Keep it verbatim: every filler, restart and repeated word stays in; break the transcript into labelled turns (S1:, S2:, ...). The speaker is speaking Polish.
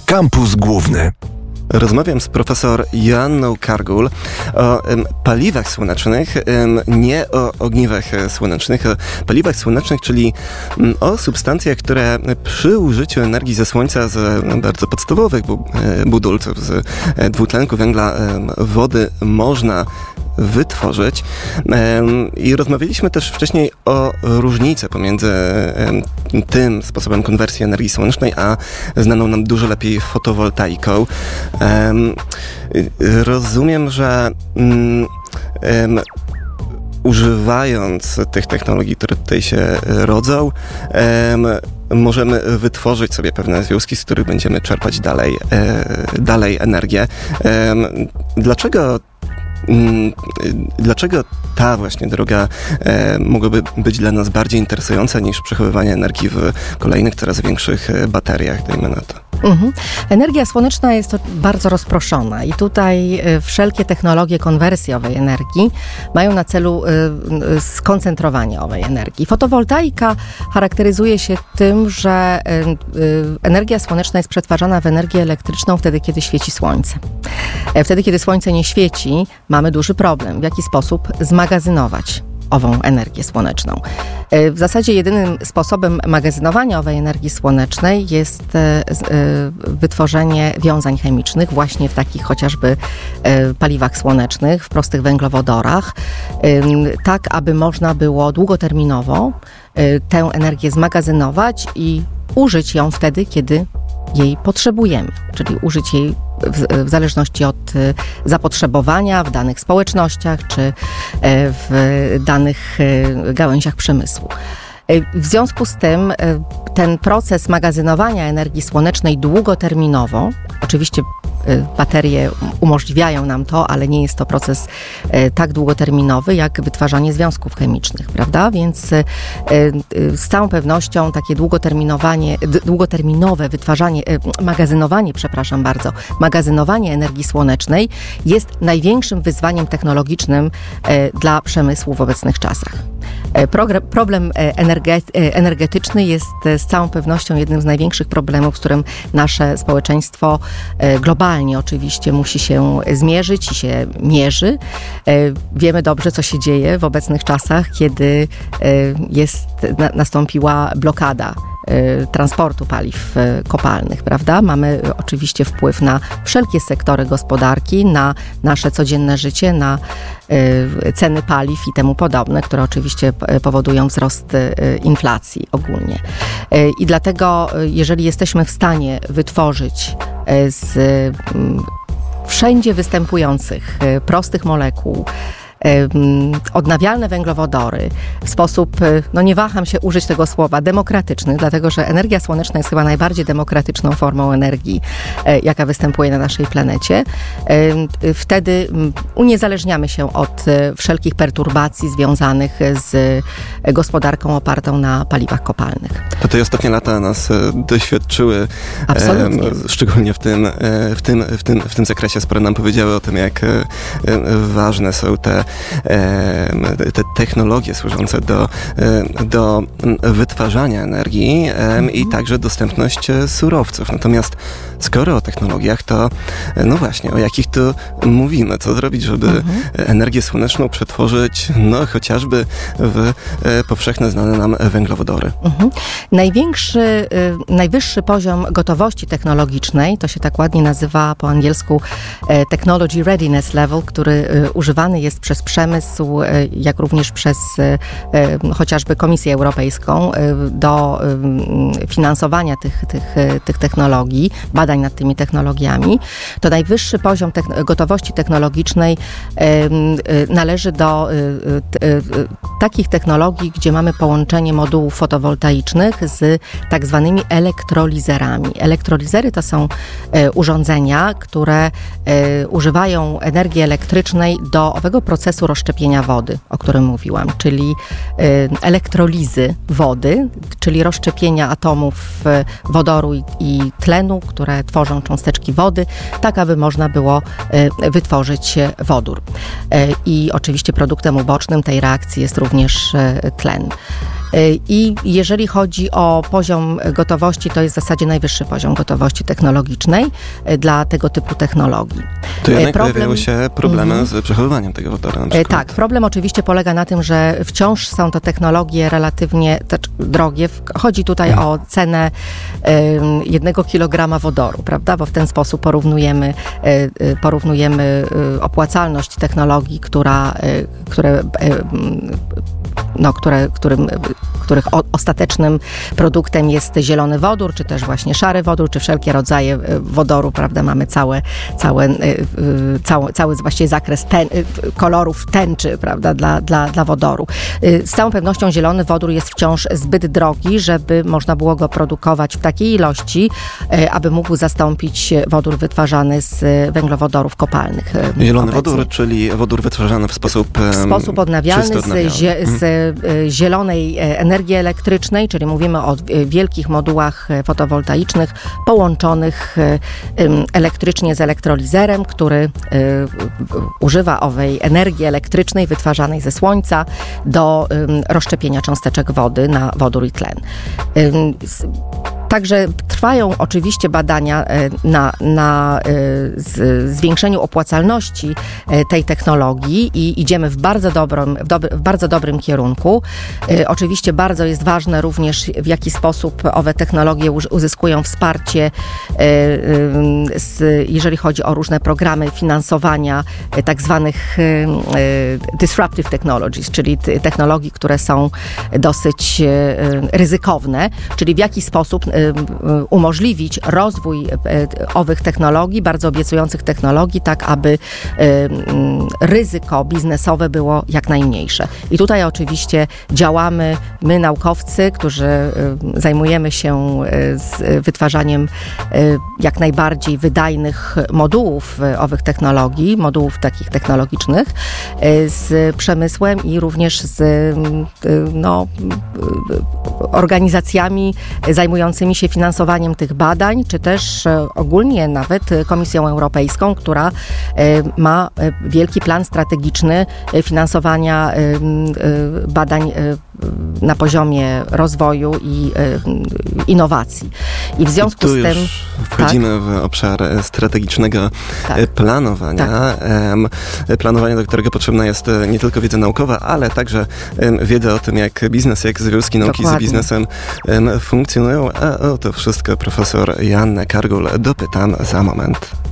S1: Kampus Główny.
S2: Rozmawiam z profesor Joanną Kargul o um, paliwach słonecznych, um, nie o ogniwach słonecznych, o paliwach słonecznych, czyli um, o substancjach, które przy użyciu energii ze słońca z um, bardzo podstawowych bu- budulców, z um, dwutlenku węgla, um, wody można wytworzyć. Um, I rozmawialiśmy też wcześniej o różnicy pomiędzy um, tym sposobem konwersji energii słonecznej, a znaną nam dużo lepiej fotowoltaiką. Um, rozumiem, że um, um, używając tych technologii, które tutaj się rodzą, um, możemy wytworzyć sobie pewne związki, z których będziemy czerpać dalej, e, dalej energię. Um, dlaczego Dlaczego ta właśnie droga e, mogłaby być dla nas bardziej interesująca niż przechowywanie energii w kolejnych, coraz większych bateriach, dajmy na to?
S3: Mhm. Energia słoneczna jest bardzo rozproszona i tutaj wszelkie technologie konwersji owej energii mają na celu skoncentrowanie owej energii. Fotowoltaika charakteryzuje się tym, że energia słoneczna jest przetwarzana w energię elektryczną wtedy, kiedy świeci słońce. Wtedy, kiedy słońce nie świeci, mamy duży problem. W jaki sposób zmagazynować ową energię słoneczną. W zasadzie jedynym sposobem magazynowania owej energii słonecznej jest wytworzenie wiązań chemicznych właśnie w takich chociażby paliwach słonecznych, w prostych węglowodorach, tak aby można było długoterminowo tę energię zmagazynować i użyć ją wtedy, kiedy jej potrzebujemy, czyli użyć jej w, w zależności od zapotrzebowania w danych społecznościach czy w danych gałęziach przemysłu. W związku z tym ten proces magazynowania energii słonecznej długoterminowo, oczywiście baterie umożliwiają nam to, ale nie jest to proces tak długoterminowy jak wytwarzanie związków chemicznych, prawda? Więc z całą pewnością takie długoterminowanie, długoterminowe wytwarzanie, magazynowanie, przepraszam bardzo, magazynowanie energii słonecznej jest największym wyzwaniem technologicznym dla przemysłu w obecnych czasach. Problem energetyczny jest z całą pewnością jednym z największych problemów, z którym nasze społeczeństwo globalnie oczywiście musi się zmierzyć i się mierzy. Wiemy dobrze, co się dzieje w obecnych czasach, kiedy jest, nastąpiła blokada transportu paliw kopalnych, prawda? Mamy oczywiście wpływ na wszelkie sektory gospodarki, na nasze codzienne życie, na ceny paliw i temu podobne, które oczywiście powodują wzrost inflacji ogólnie. I dlatego, jeżeli jesteśmy w stanie wytworzyć z wszędzie występujących prostych molekuł odnawialne węglowodory w sposób, no nie waham się użyć tego słowa, demokratyczny, dlatego że energia słoneczna jest chyba najbardziej demokratyczną formą energii, jaka występuje na naszej planecie. Wtedy uniezależniamy się od wszelkich perturbacji związanych z gospodarką opartą na paliwach kopalnych.
S2: To te ostatnie lata nas doświadczyły,
S3: Absolutnie.
S2: szczególnie w tym, w tym, w tym, w tym zakresie, sporo nam powiedziały o tym, jak ważne są te te technologie służące do, do wytwarzania energii mhm. i także dostępność surowców. Natomiast skoro o technologiach, to no właśnie, o jakich tu mówimy? Co zrobić, żeby mhm. energię słoneczną przetworzyć no chociażby w powszechne znane nam węglowodory?
S3: Mhm. Największy, najwyższy poziom gotowości technologicznej, to się tak ładnie nazywa po angielsku Technology Readiness Level, który używany jest przez przemysł, jak również przez chociażby Komisję Europejską do finansowania tych, tych, tych technologii, badań nad tymi technologiami, to najwyższy poziom te- gotowości technologicznej należy do takich technologii, gdzie mamy połączenie modułów fotowoltaicznych z tak zwanymi elektrolizerami. Elektrolizery to są urządzenia, które używają energii elektrycznej do owego procesu rozszczepienia wody, o którym mówiłam, czyli elektrolizy wody, czyli rozszczepienia atomów wodoru i tlenu, które tworzą cząsteczki wody, tak aby można było wytworzyć wodór. I oczywiście produktem ubocznym tej reakcji jest również tlen. I jeżeli chodzi o poziom gotowości, to jest w zasadzie najwyższy poziom gotowości technologicznej dla tego typu technologii.
S2: To jednak Problem... pojawiają się problemy mm. z przechowywaniem tego wodora na przykład.
S3: Tak, problem oczywiście polega na tym, że wciąż są to technologie relatywnie drogie. Chodzi tutaj mm. o cenę jednego kilograma wodoru, prawda? Bo w ten sposób porównujemy, porównujemy opłacalność technologii, która, które, no, które, którym, których o, ostatecznym produktem jest zielony wodór, czy też właśnie szary wodór, czy wszelkie rodzaje wodoru, prawda? Mamy całe, całe, cały, cały właściwie zakres ten, kolorów tęczy, prawda? Dla, dla, dla wodoru. Z całą pewnością zielony wodór jest wciąż zbyt drogi, żeby można było go produkować w takiej ilości, aby mógł zastąpić wodór wytwarzany z węglowodorów kopalnych.
S2: Zielony
S3: obecnie.
S2: wodór, czyli wodór wytwarzany w sposób
S3: w sposób odnawialny,
S2: odnawialny.
S3: Z, zie, z zielonej energii elektrycznej, czyli mówimy o wielkich modułach fotowoltaicznych połączonych elektrycznie z elektrolizerem, który używa owej energii elektrycznej wytwarzanej ze słońca do rozszczepienia cząsteczek wody na wodór i tlen. Także trwają oczywiście badania na, na z, zwiększeniu opłacalności tej technologii i idziemy w bardzo dobrym, w, dobry, w bardzo dobrym kierunku. Oczywiście bardzo jest ważne również, w jaki sposób owe technologie uzyskują wsparcie, z, jeżeli chodzi o różne programy finansowania tak zwanych disruptive technologies, czyli technologii, które są dosyć ryzykowne, czyli w jaki sposób umożliwić rozwój owych technologii, bardzo obiecujących technologii, tak aby ryzyko biznesowe było jak najmniejsze. I tutaj oczywiście działamy my, naukowcy, którzy zajmujemy się z wytwarzaniem jak najbardziej wydajnych modułów owych technologii, modułów takich technologicznych, z przemysłem i również z no, organizacjami zajmującymi się finansowaniem tych badań, czy też ogólnie nawet Komisją Europejską, która ma wielki plan strategiczny finansowania badań na poziomie rozwoju i innowacji. I w związku
S2: I tu
S3: z tym...
S2: już wchodzimy tak? w obszar strategicznego tak. planowania. Tak. Planowania, do którego potrzebna jest nie tylko wiedza naukowa, ale także wiedza o tym, jak biznes, jak związki nauki Dokładnie. z biznesem funkcjonują. A o to wszystko profesor Joannę Kargul dopytam za moment.